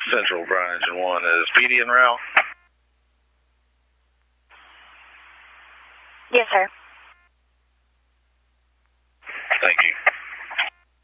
Central Bryan Engine 1 is Petey en route? Yes, sir.